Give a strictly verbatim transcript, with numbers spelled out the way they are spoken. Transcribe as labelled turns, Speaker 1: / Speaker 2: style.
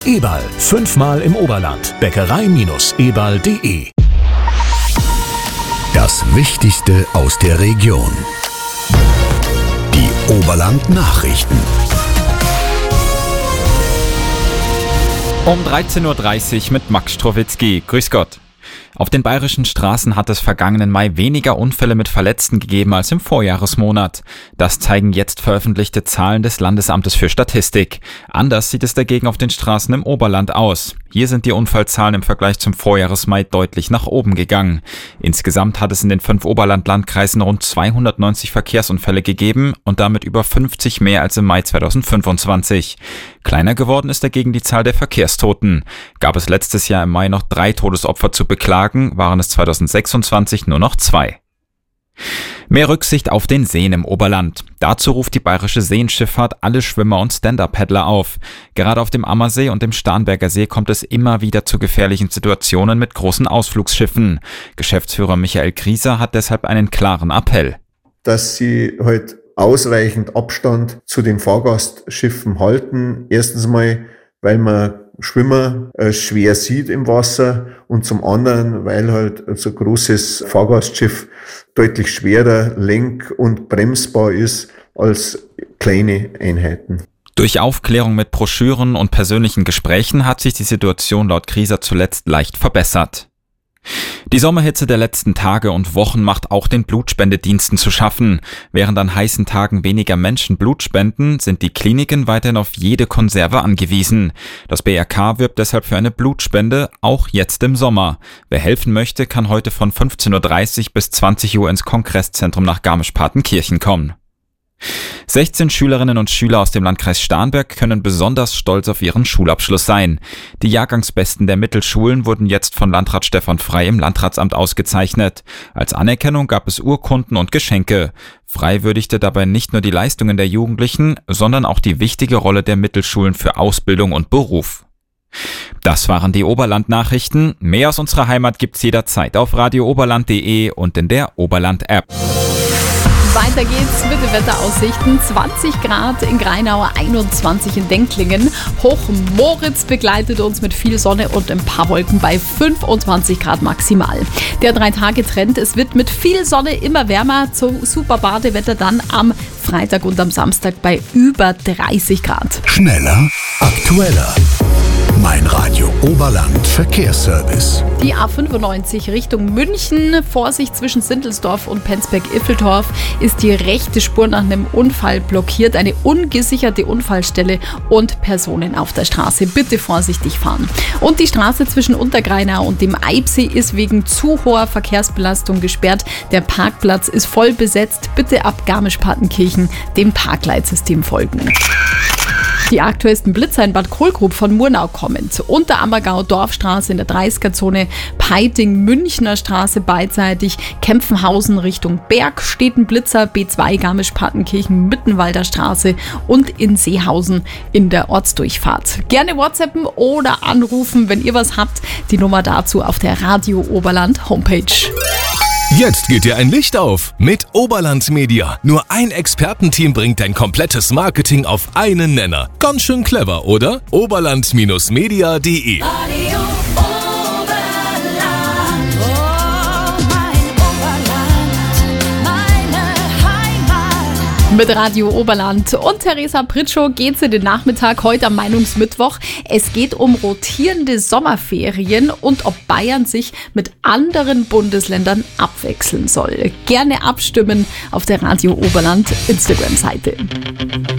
Speaker 1: Eberl, fünfmal im Oberland. Bäckerei eberl punkt de.
Speaker 2: Das Wichtigste aus der Region. Die Oberland-Nachrichten.
Speaker 3: Um dreizehn Uhr dreißig mit Max Strowitzki. Grüß Gott. Auf den bayerischen Straßen hat es vergangenen Mai weniger Unfälle mit Verletzten gegeben als im Vorjahresmonat. Das zeigen jetzt veröffentlichte Zahlen des Landesamtes für Statistik. Anders sieht es dagegen auf den Straßen im Oberland aus. Hier sind die Unfallzahlen im Vergleich zum Vorjahresmai deutlich nach oben gegangen. Insgesamt hat es in den fünf Oberland-Landkreisen rund zweihundertneunzig Verkehrsunfälle gegeben und damit über fünfzig mehr als im Mai zweitausendfünfundzwanzig. Kleiner geworden ist dagegen die Zahl der Verkehrstoten. Gab es letztes Jahr im Mai noch drei Todesopfer zu beklagen, waren es zweitausendsechsundzwanzig nur noch zwei. Mehr Rücksicht auf den Seen im Oberland. Dazu ruft die bayerische Seenschifffahrt alle Schwimmer und Stand-Up-Paddler auf. Gerade auf dem Ammersee und dem Starnberger See kommt es immer wieder zu gefährlichen Situationen mit großen Ausflugsschiffen. Geschäftsführer Michael Grieser hat deshalb einen klaren Appell.
Speaker 4: Dass sie halt ausreichend Abstand zu den Fahrgastschiffen halten. Erstens mal, weil man Schwimmer äh, schwer sieht im Wasser und zum anderen, weil halt so ein großes Fahrgastschiff deutlich schwerer lenk- und bremsbar ist als kleine Einheiten.
Speaker 3: Durch Aufklärung mit Broschüren und persönlichen Gesprächen hat sich die Situation laut Grieser zuletzt leicht verbessert. Die Sommerhitze der letzten Tage und Wochen macht auch den Blutspendediensten zu schaffen. Während an heißen Tagen weniger Menschen Blut spenden, sind die Kliniken weiterhin auf jede Konserve angewiesen. Das B R K wirbt deshalb für eine Blutspende, auch jetzt im Sommer. Wer helfen möchte, kann heute von fünfzehn Uhr dreißig bis zwanzig Uhr ins Kongresszentrum nach Garmisch-Partenkirchen kommen. sechzehn Schülerinnen und Schüler aus dem Landkreis Starnberg können besonders stolz auf ihren Schulabschluss sein. Die Jahrgangsbesten der Mittelschulen wurden jetzt von Landrat Stefan Frey im Landratsamt ausgezeichnet. Als Anerkennung gab es Urkunden und Geschenke. Frey würdigte dabei nicht nur die Leistungen der Jugendlichen, sondern auch die wichtige Rolle der Mittelschulen für Ausbildung und Beruf. Das waren die Oberland-Nachrichten. Mehr aus unserer Heimat gibt's jederzeit auf radio oberland punkt de und in der Oberland-App.
Speaker 5: Weiter geht's mit den Wetteraussichten. zwanzig Grad in Greinau, einundzwanzig in Denklingen. Hochmoritz begleitet uns mit viel Sonne und ein paar Wolken bei fünfundzwanzig Grad maximal. Der Drei-Tage-Trend, es wird mit viel Sonne immer wärmer. Zum super Badewetter dann am Freitag und am Samstag bei über dreißig Grad.
Speaker 2: Schneller, aktueller. Mein Radio Oberland Verkehrsservice.
Speaker 5: Die A fünfundneunzig Richtung München, Vorsicht zwischen Sintelsdorf und Penzberg-Iffeldorf, ist die rechte Spur nach einem Unfall blockiert. Eine ungesicherte Unfallstelle und Personen auf der Straße. Bitte vorsichtig fahren. Und die Straße zwischen Untergreinau und dem Eibsee ist wegen zu hoher Verkehrsbelastung gesperrt. Der Parkplatz ist voll besetzt. Bitte ab Garmisch-Partenkirchen dem Parkleitsystem folgen. Die aktuellsten Blitzer in Bad Kohlgrub von Murnau kommend. Unterammergau Dorfstraße in der dreißiger-Zone, Peiting Münchner Straße beidseitig, Kempfenhausen Richtung Berg steht ein Blitzer, B zwei Garmisch-Partenkirchen Mittenwalder Straße und in Seehausen in der Ortsdurchfahrt. Gerne WhatsAppen oder anrufen, wenn ihr was habt. Die Nummer dazu auf der Radio Oberland Homepage.
Speaker 6: Jetzt geht dir ein Licht auf mit Oberland Media. Nur ein Expertenteam bringt dein komplettes Marketing auf einen Nenner. Ganz schön clever, oder? oberland Media punkt de
Speaker 5: Mit Radio Oberland und Theresa Pritschow geht's in den Nachmittag heute am Meinungsmittwoch. Es geht um rotierende Sommerferien und ob Bayern sich mit anderen Bundesländern abwechseln soll. Gerne abstimmen auf der Radio Oberland Instagram-Seite.